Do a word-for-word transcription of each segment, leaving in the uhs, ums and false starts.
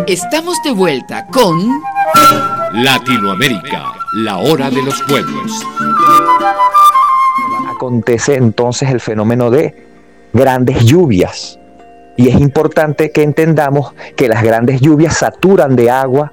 Estamos de vuelta con Latinoamérica, la hora de los pueblos. Acontece entonces el fenómeno de grandes lluvias. Y es importante que entendamos que las grandes lluvias saturan de agua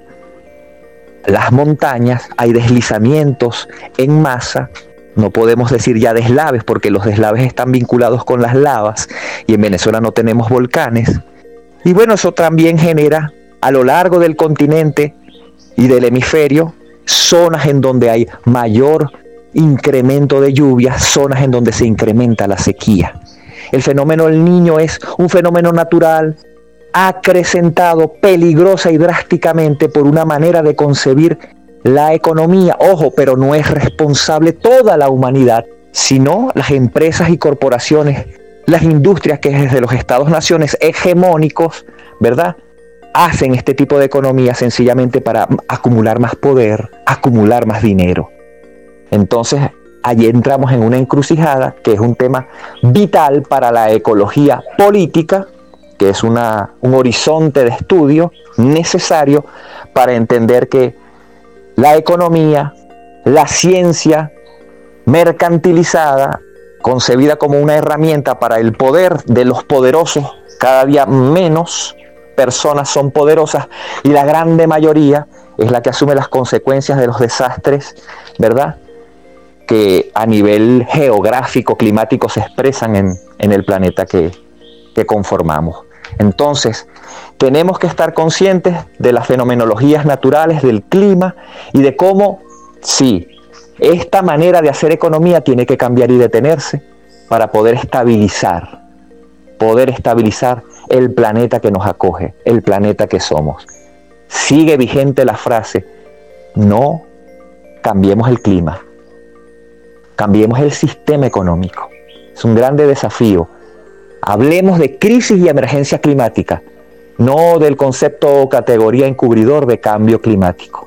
las montañas, hay deslizamientos en masa. No podemos decir ya deslaves porque los deslaves están vinculados con las lavas y en Venezuela no tenemos volcanes. Y bueno, eso también genera a lo largo del continente y del hemisferio zonas en donde hay mayor incremento de lluvias, zonas en donde se incrementa la sequía. El fenómeno del Niño es un fenómeno natural acrecentado peligrosa y drásticamente por una manera de concebir la economía. Ojo, pero no es responsable toda la humanidad, sino las empresas y corporaciones, las industrias que desde los estados-naciones hegemónicos, ¿verdad?, hacen este tipo de economía sencillamente para acumular más poder, acumular más dinero. Entonces, allí entramos en una encrucijada que es un tema vital para la ecología política, que es una, un horizonte de estudio necesario para entender que la economía, la ciencia mercantilizada, concebida como una herramienta para el poder de los poderosos, cada día menos personas son poderosas y la grande mayoría es la que asume las consecuencias de los desastres, ¿verdad?, que a nivel geográfico, climático se expresan en, en el planeta que, que conformamos. Entonces, tenemos que estar conscientes de las fenomenologías naturales del clima y de cómo, sí, esta manera de hacer economía tiene que cambiar y detenerse para poder estabilizar, poder estabilizar el planeta que nos acoge, el planeta que somos. Sigue vigente la frase, no cambiemos el clima, cambiemos el sistema económico. Es un grande desafío. Hablemos de crisis y emergencia climática, no del concepto o categoría encubridor de cambio climático.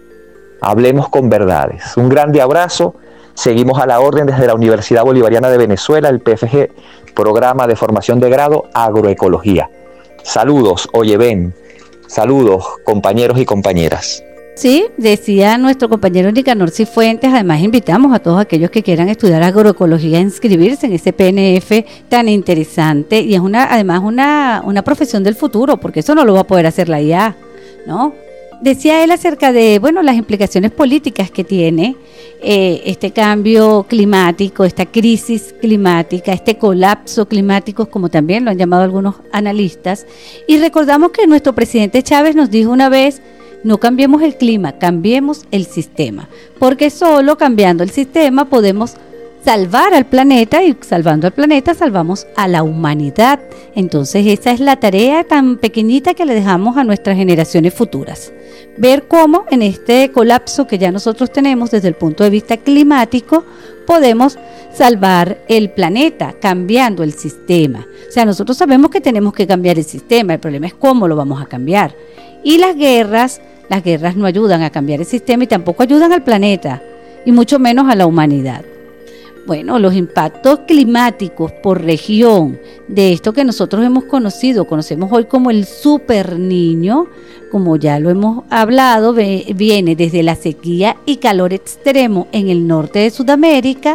Hablemos con verdades. Un grande abrazo. Seguimos a la orden desde la Universidad Bolivariana de Venezuela, el P F G, Programa de Formación de Grado Agroecología. Saludos, oye ven. Saludos, compañeros y compañeras. Sí, decía nuestro compañero Nicanor Cifuentes, además invitamos a todos aquellos que quieran estudiar agroecología a inscribirse en ese P N F tan interesante y es una además una, una profesión del futuro, porque eso no lo va a poder hacer la I A, ¿no? Decía él acerca de, bueno, las implicaciones políticas que tiene eh, este cambio climático, esta crisis climática, este colapso climático, como también lo han llamado algunos analistas, y recordamos que nuestro presidente Chávez nos dijo una vez, no cambiemos el clima, cambiemos el sistema, porque solo cambiando el sistema podemos salvar al planeta y salvando al planeta salvamos a la humanidad. Entonces esa es la tarea tan pequeñita que le dejamos a nuestras generaciones futuras. Ver cómo en este colapso que ya nosotros tenemos desde el punto de vista climático podemos salvar el planeta cambiando el sistema. O sea, nosotros sabemos que tenemos que cambiar el sistema, el problema es cómo lo vamos a cambiar. Y las guerras, las guerras no ayudan a cambiar el sistema y tampoco ayudan al planeta, y mucho menos a la humanidad. Bueno, los impactos climáticos por región de esto que nosotros hemos conocido, conocemos hoy como el Super Niño, como ya lo hemos hablado, viene desde la sequía y calor extremo en el norte de Sudamérica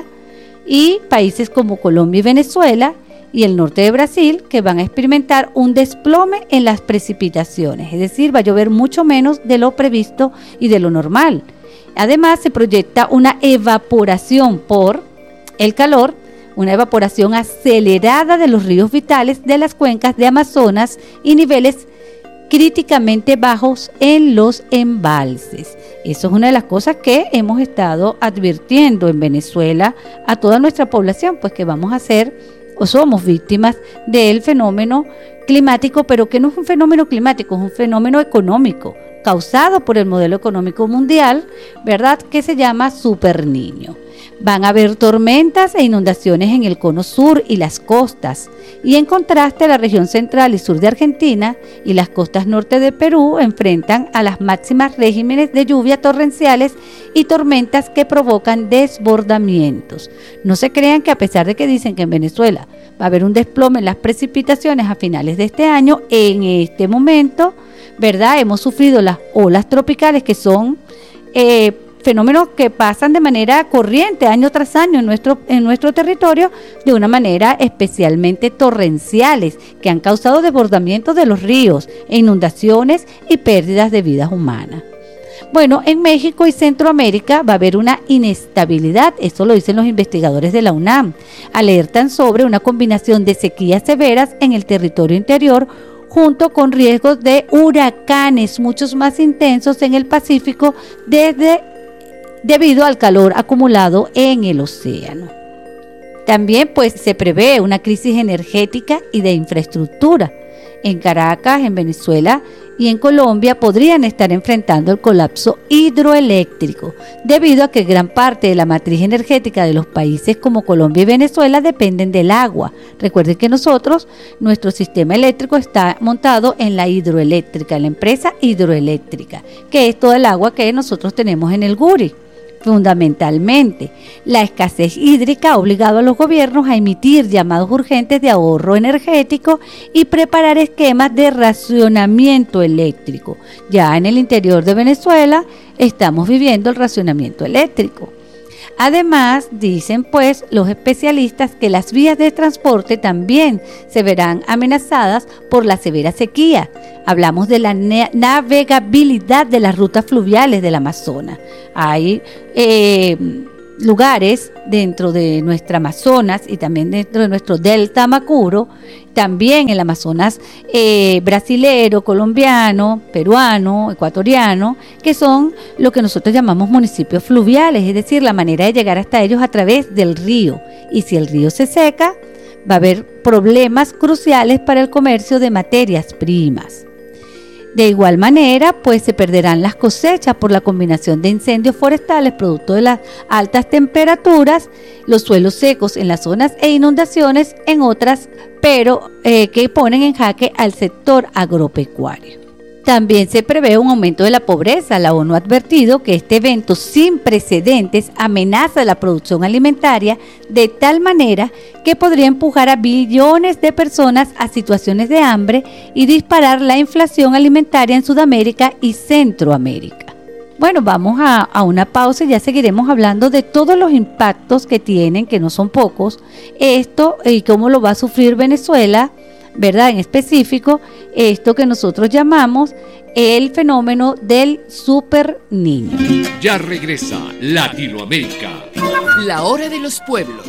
y países como Colombia y Venezuela y el norte de Brasil, que van a experimentar un desplome en las precipitaciones, es decir, va a llover mucho menos de lo previsto y de lo normal. Además, se proyecta una evaporación por el calor, una evaporación acelerada de los ríos vitales de las cuencas de Amazonas y niveles críticamente bajos en los embalses. Eso es una de las cosas que hemos estado advirtiendo en Venezuela a toda nuestra población, pues que vamos a ser o somos víctimas del fenómeno climático, pero que no es un fenómeno climático, es un fenómeno económico causado por el modelo económico mundial, ¿verdad?, que se llama Super Niño. Van a haber tormentas e inundaciones en el cono sur y las costas, y en contraste la región central y sur de Argentina y las costas norte de Perú enfrentan a las máximas regímenes de lluvia torrenciales y tormentas que provocan desbordamientos. No se crean que a pesar de que dicen que en Venezuela va a haber un desplome en las precipitaciones a finales de este año, en este momento ¿verdad? Hemos sufrido las olas tropicales, que son eh, fenómenos que pasan de manera corriente año tras año en nuestro, en nuestro territorio, de una manera especialmente torrenciales, que han causado desbordamientos de los ríos, e inundaciones y pérdidas de vidas humanas. Bueno, en México y Centroamérica va a haber una inestabilidad, esto lo dicen los investigadores de la UNAM, alertan sobre una combinación de sequías severas en el territorio interior, junto con riesgos de huracanes muchos más intensos en el Pacífico desde, debido al calor acumulado en el océano. También pues se prevé una crisis energética y de infraestructura. En Caracas, en Venezuela y en Colombia podrían estar enfrentando el colapso hidroeléctrico, debido a que gran parte de la matriz energética de los países como Colombia y Venezuela dependen del agua. Recuerden que nosotros, nuestro sistema eléctrico está montado en la hidroeléctrica, en la empresa hidroeléctrica, que es toda el agua que nosotros tenemos en el Guri. Fundamentalmente, la escasez hídrica ha obligado a los gobiernos a emitir llamados urgentes de ahorro energético y preparar esquemas de racionamiento eléctrico. Ya en el interior de Venezuela estamos viviendo el racionamiento eléctrico. Además, dicen pues los especialistas que las vías de transporte también se verán amenazadas por la severa sequía. Hablamos de la navegabilidad de las rutas fluviales del Amazonas. Hay eh, lugares dentro de nuestra Amazonas y también dentro de nuestro delta Amacuro, también el Amazonas eh, brasilero, colombiano, peruano, ecuatoriano, que son lo que nosotros llamamos municipios fluviales, es decir, la manera de llegar hasta ellos a través del río. Y si el río se seca, va a haber problemas cruciales para el comercio de materias primas. De igual manera, pues se perderán las cosechas por la combinación de incendios forestales producto de las altas temperaturas, los suelos secos en las zonas e inundaciones en otras, pero eh, que ponen en jaque al sector agropecuario. También se prevé un aumento de la pobreza. La ONU ha advertido que este evento sin precedentes amenaza la producción alimentaria de tal manera que podría empujar a billones de personas a situaciones de hambre y disparar la inflación alimentaria en Sudamérica y Centroamérica. Bueno, vamos a, a una pausa y ya seguiremos hablando de todos los impactos que tienen, que no son pocos, esto y cómo lo va a sufrir Venezuela, ¿verdad? En específico, esto que nosotros llamamos el fenómeno del super niño. Ya regresa Latinoamérica. La hora de los pueblos.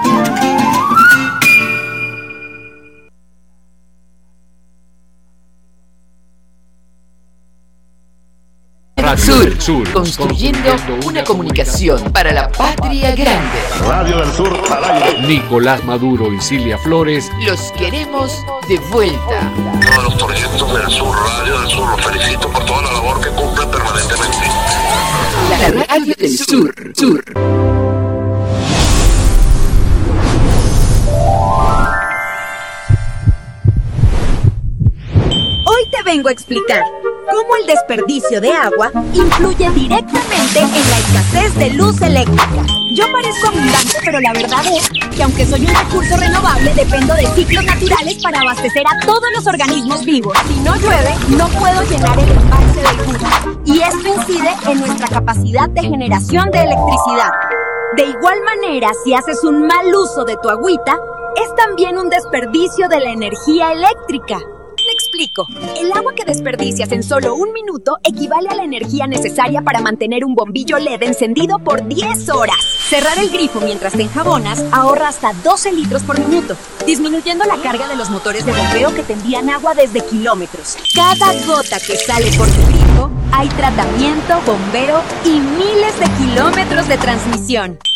Radio del Sur, construyendo una comunicación para la patria grande. Radio del Sur al aire. Nicolás Maduro y Silvia Flores Los queremos de vuelta. Todos los torcientos del Sur, Radio del Sur, los felicito por toda la labor que cumplen permanentemente. La Radio del Sur. Sur. Hoy te vengo a explicar cómo el desperdicio de agua influye directamente en la escasez de luz eléctrica. Yo parezco abundante, pero la verdad es que aunque soy un recurso renovable, dependo de ciclos naturales para abastecer a todos los organismos vivos. Si no llueve, no puedo llenar el embalse del Guri. Y esto incide en nuestra capacidad de generación de electricidad. De igual manera, si haces un mal uso de tu agüita, es también un desperdicio de la energía eléctrica. Me explico. El agua que desperdicias en solo un minuto equivale a la energía necesaria para mantener un bombillo L E D encendido por diez horas. Cerrar el grifo mientras te enjabonas ahorra hasta doce litros por minuto, disminuyendo la carga de los motores de bombeo que te envían agua desde kilómetros. Cada gota que sale por tu grifo, hay tratamiento, bombeo y miles de kilómetros de transmisión.